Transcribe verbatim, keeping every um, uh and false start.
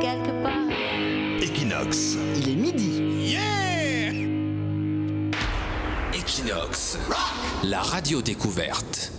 quelque part. Equinox. Il est midi. Yeah! Equinox, la radio découverte.